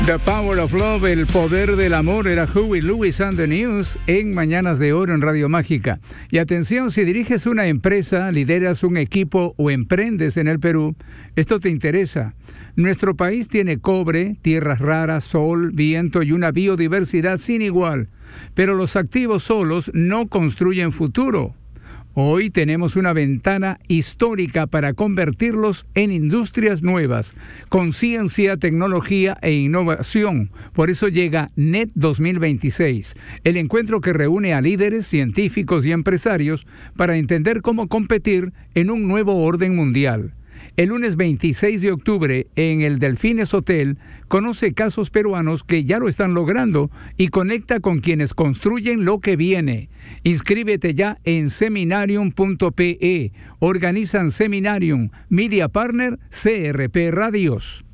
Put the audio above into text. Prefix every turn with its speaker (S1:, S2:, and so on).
S1: The Power of Love, el poder del amor, era Huey Lewis and the News en Mañanas de Oro en Radio Mágica. Y atención, si diriges una empresa, lideras un equipo o emprendes en el Perú, esto te interesa. Nuestro país tiene cobre, tierras raras, sol, viento y una biodiversidad sin igual. Pero los activos solos no construyen futuro. Hoy tenemos una ventana histórica para convertirlos en industrias nuevas, con ciencia, tecnología e innovación. Por eso llega NET 2026, el encuentro que reúne a líderes, científicos y empresarios para entender cómo competir en un nuevo orden mundial. El lunes 26 de octubre, en el Delfines Hotel, conoce casos peruanos que ya lo están logrando y conecta con quienes construyen lo que viene. Inscríbete ya en seminarium.pe. Organizan Seminarium, Media Partner, CRP Radios.